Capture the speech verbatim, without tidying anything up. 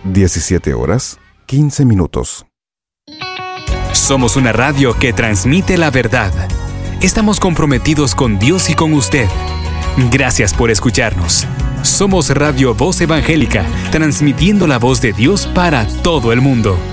diecisiete horas, quince minutos. Somos una radio que transmite la verdad. Estamos comprometidos con Dios y con usted. Gracias por escucharnos. Somos Radio Voz Evangélica, transmitiendo la voz de Dios para todo el mundo.